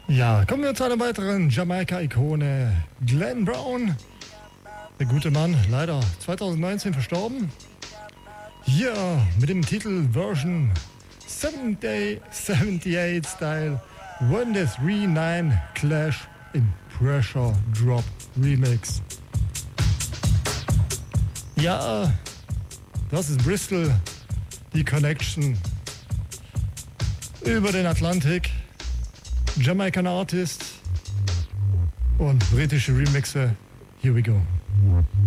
Ja, kommen wir zu einer weiteren Jamaika-Ikone. Glenn Brown, der gute Mann, leider 2019 verstorben. Hier mit dem Titel Version 78 Style When the 3-9 Clash in Pressure Drop Remix. Ja, das ist Bristol, die Connection über den Atlantik. Jamaican Artist und britische Remixe. Here we go.